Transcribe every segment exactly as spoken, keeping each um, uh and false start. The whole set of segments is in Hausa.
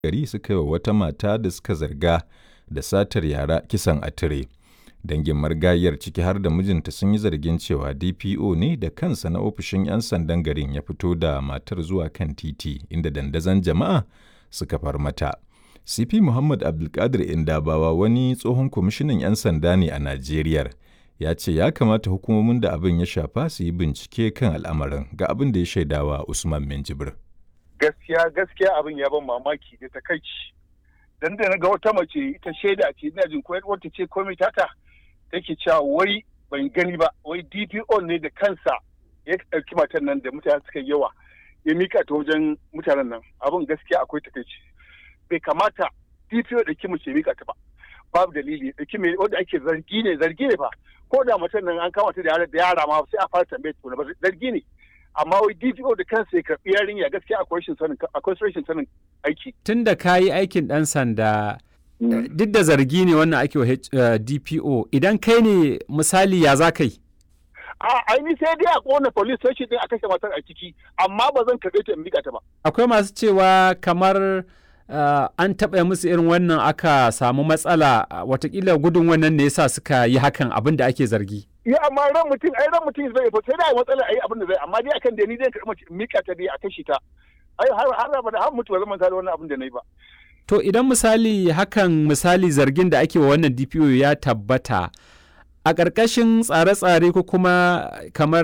gari suka yi wa wata mata da suka zarga da satar yara kisan a tire. Dangin marigayiyar ciki har da mijinta sun yi zargin cewa D P O ne da kansa na ofishin 'yan sandan garin ya fito da matar zuwa kan titi inda dandazon jama'a suka far mata. C P Muhammad Abdulkadir Indabawa wani tsohon kwamishinan 'yan sanda ne a Najeriya. Ya ce ya kamata hukumomin da abin ya shafa su yi bincike kan al'amarin ga abin da ya shaidawa Usman Minjibir. Gaskiya gaskiya abin ya ban mamaki da takaici. Dan da na ga wata mace ita shaida ce ina jin ko wata ce komai tata take cewa wai ban gani ba wai D P O ne da kansa ya ɗauki matan nan da mutane suka yawa ya mika ta wajen mutanen nan abin gaskiya akwai takaici. Bai kamata D P O da kimi ce mika ta ba babu dalili da kimi wanda ake zargi ne zargi ne fa ko da mutum nan an kama ta da yara ma sai a fara tambaye ta ba zargi ne amma wai D P O da kansa ya karbi yarinya gaskiya akwai rashin sanin akwai rashin sanin aiki tunda kayi aikin dan sanda duk da zargi ne wannan ake wa D P O idan kai ne misali ya za kai a aini sai dai a kona police station din a kashe matar a ciki amma ba zan karbe ta in mika ta ba akwai masu cewa kamar Uh, an taɓa musu irin wannan aka samu matsala uh, watakila gudun wannan ne yasa suka yi hakan abin da ake zargi. Ya amma ran mutum ai ran mutum zai fita sai da matsala ai abin da zai amma dai akan da ni zai karɓi mika ta dai a kashi ta. Ai har har ba da har mutuwa zaman ta da wannan abin da nayi ba. To idan misali hakan misali zargin da ake wa wannan D P O ya tabbata a ƙarƙashin tsare-tsare ko kuma kamar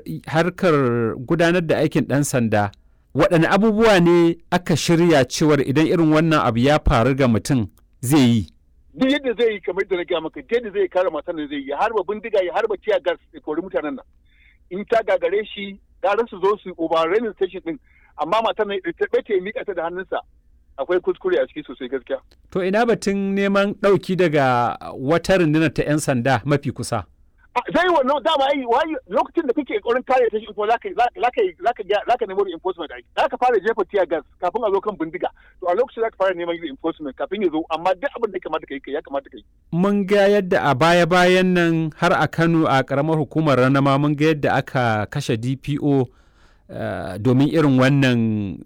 harkar gudanar da aikin ɗan sanda waɗanne abubuwa ne aka shirya cewar idan irin wannan abu ya faru ga mutum zai yi? Duk yadda zai yi kamar da na gaya maka yadda zai kare matan da zai yi harba bindiga ya harba tiya gas ya kori mutanen nan. In ta gagare shi gara su zo su overrunning station din amma matan nan ta ɓace ya miƙa ta da hannunsa akwai kuskure a ciki sosai gaskiya. To ina batun neman ɗauki daga wata rundunar ta 'yan sanda mafi kusa? Zai wannan dama yi lokacin da kake kokarin kare ta shi ko zaka zaka zaka zaka nemo reinforcement ai zaka fara jefa tear gas kafin a zo kan bindiga to a lokacin zaka fara neman reinforcement kafin ya zo amma duk abin da ya kamata kai ya kamata kai mun ga yadda a baya bayan nan har a Kano a karamar hukumar Ranama mun ga yadda aka kashe D P O domin irin wannan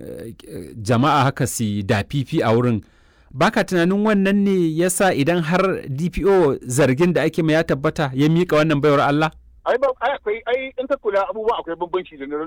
jama'a haka su dafifi a wurin baka tunanin wannan ne yasa idan har D P O zargin da ake mai ya tabbata ya mika wannan baiwar Allah? Ai ba ai akwai ai in ka kula abubuwan akwai bambanci da